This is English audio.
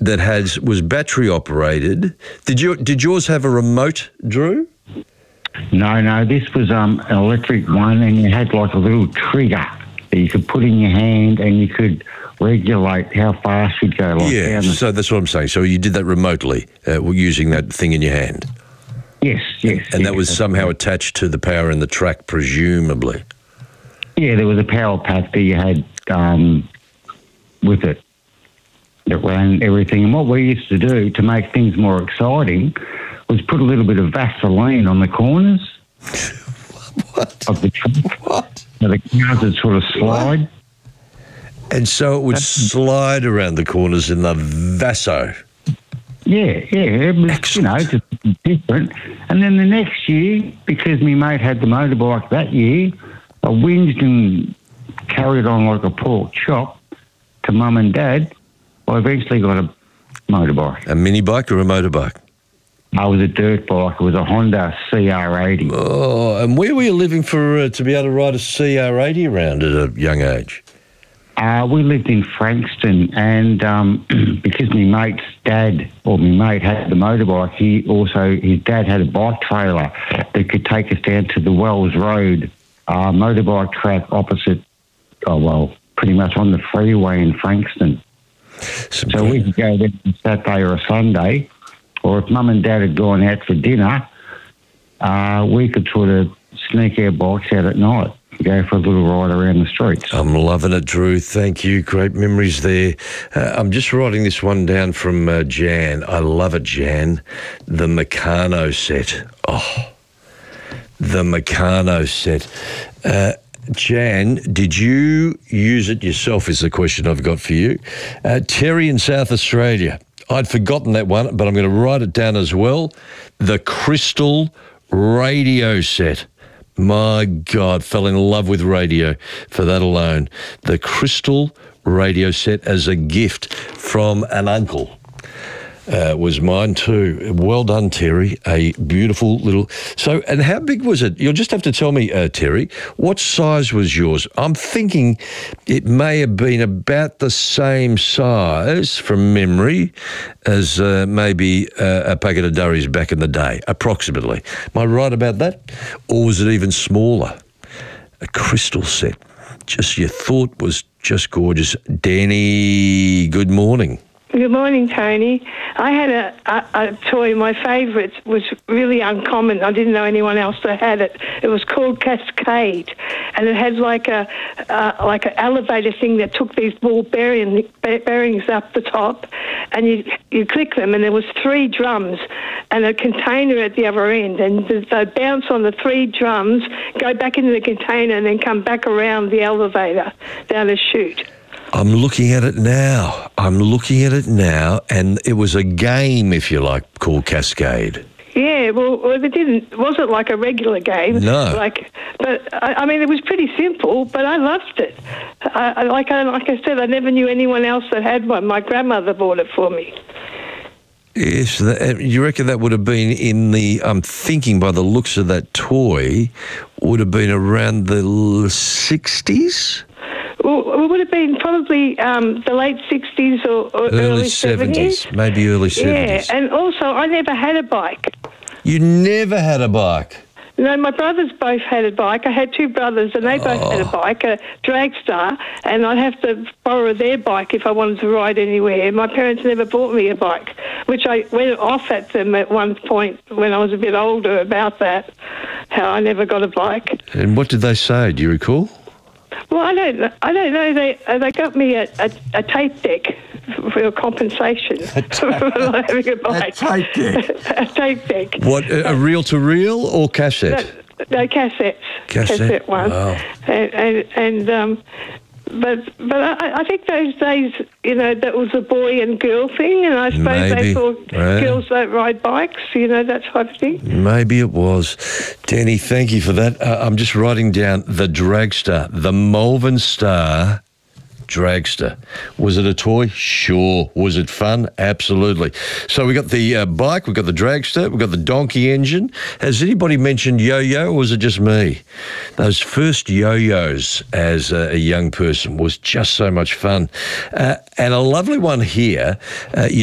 that was battery operated. Did yours have a remote, Drew? No, this was an electric one, and you had like a little trigger that you could put in your hand, and you could regulate how fast you'd go. So that's what I'm saying. So you did that remotely, using that thing in your hand? Yes. And that was somehow attached to the power in the track, presumably? Yeah, there was a power pack that you had with it that ran everything. And what we used to do to make things more exciting was put a little bit of Vaseline on the corners of the track. What? So the cars would sort of slide. What? And so it would slide around the corners in the Vaso. Yeah. It was, just different. And then the next year, because my mate had the motorbike that year, I whinged and carried on like a pork chop to Mum and Dad. I eventually got a motorbike. A mini bike or a motorbike? I was a dirt bike. It was a Honda CR80. Oh, and where were you living to be able to ride a CR80 around at a young age? We lived in Frankston, and because my mate had the motorbike, his dad had a bike trailer that could take us down to the Wells Road motorbike track opposite, pretty much on the freeway in Frankston. So we could go there on Saturday or a Sunday, or if Mum and Dad had gone out for dinner, we could sort of sneak our bikes out at night and go for a little ride around the streets. I'm loving it, Drew. Thank you. Great memories there. I'm just writing this one down from Jan. I love it, Jan. The Meccano set. Oh, the Meccano set. Jan, did you use it yourself is the question I've got for you. Terry in South Australia. I'd forgotten that one, but I'm going to write it down as well. The Crystal radio set. My God, fell in love with radio for that alone. The Crystal radio set as a gift from an uncle. Was mine too. Well done, Terry. A beautiful little... So, and how big was it? You'll just have to tell me, Terry, what size was yours? I'm thinking it may have been about the same size from memory as maybe a packet of Durries back in the day, approximately. Am I right about that? Or was it even smaller? A Crystal set. Just your thought was just gorgeous. Danny, good morning. Good morning, Tony. I had a toy. My favourite was really uncommon. I didn't know anyone else that had it. It was called Cascade, and it had like an elevator thing that took these ball bearings up the top, and you click them, and there was 3 drums and a container at the other end, and they'd bounce on the 3 drums, go back into the container, and then come back around the elevator down a chute. I'm looking at it now, and it was a game, if you like, called Cascade. Yeah, well, it wasn't like a regular game. No. But I mean, it was pretty simple, but I loved it. Like I said, I never knew anyone else that had one. My grandmother bought it for me. Yes, you reckon that would have been in the, I'm thinking by the looks of that toy, would have been around the 60s? Well, it would have been probably the late 60s or early 70s. Maybe early 70s. Yeah, and also I never had a bike. You never had a bike? No, my brothers both had a bike. I had 2 brothers and they both had a bike, a Dragstar, and I'd have to borrow their bike if I wanted to ride anywhere. My parents never bought me a bike, which I went off at them at one point when I was a bit older about that, how I never got a bike. And what did they say? Do you recall? Well, I don't know. They got me a tape deck for compensation for not having a bike. A tape deck? A tape deck. What, a reel-to-reel or cassette? No, cassettes. Cassette one. Wow. But I think those days, that was a boy and girl thing, and I suppose they thought girls don't ride bikes, that type of thing. Maybe it was. Danny, thank you for that. I'm just writing down the Dragstar, the Malvern Star Dragster. Was it a toy? Sure. Was it fun? Absolutely. So we got the bike, we got the Dragster, we got the donkey engine. Has anybody mentioned yo-yo, or was it just me? Those first yo-yos as a young person was just so much fun. And a lovely one here.